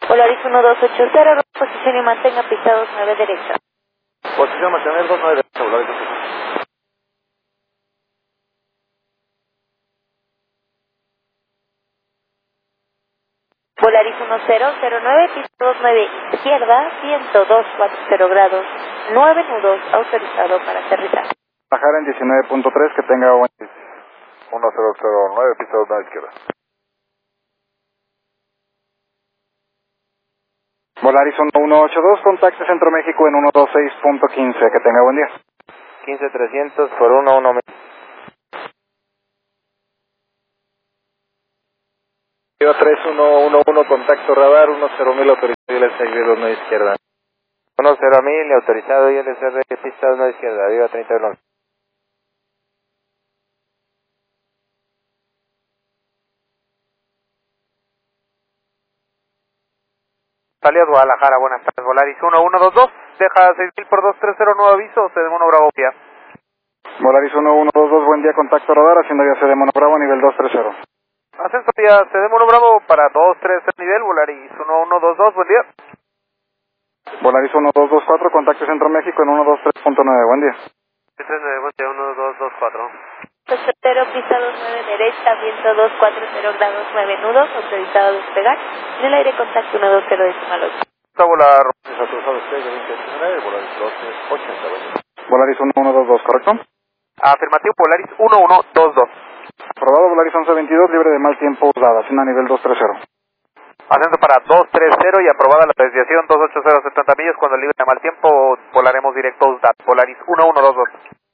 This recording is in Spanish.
Polaris 1280, posición y mantenga pisados 9 derecha. Posición mantener 29 derecha, Polaris 1280. Polaris 1009, pisados 9 izquierda, 10240 grados, 9 nudos, autorizado para aterrizar. Bajar en 19.3, que tenga buen 1009, pista 2 a la izquierda. Volaris 1182, contacte Centro México en 126.15, que tenga buen día. 15300 por 11000. 3111, contacto radar, 10000 autorizado y LSR 2 a izquierda. 10000 autorizado y LSR pista 2 a izquierda, viva 30 Salida Guadalajara, buenas tardes, Volaris 1122, deja 6000 por 230, nuevo aviso, CD Mono Bravo Pia. Volaris 1122, buen día, contacto radar, haciendo vía CD Mono Bravo, nivel 230. Ascenso vía CD Mono Bravo para 230 nivel, Volaris 1122, buen día. Volaris 1224, contacto Centro México en 123.9, buen día. 39, buen día, 1224. Costero, pisados 9 derecha, viento 240 grados, 9 nudos, autorizado a despegar. En el aire contacto 120 decimal 8. Volar, autorizado usted de 2019, Volaris 1280, buen día. Volaris 1122, ¿correcto? Afirmativo, Volaris 1122. Aprobado, Volaris 1122, libre de mal tiempo usada, sin a nivel 230. Ascenso para 230 y aprobada la desviación 280 70 millas. Cuando libre de mal tiempo volaremos directo a USDAT, Volaris 1122.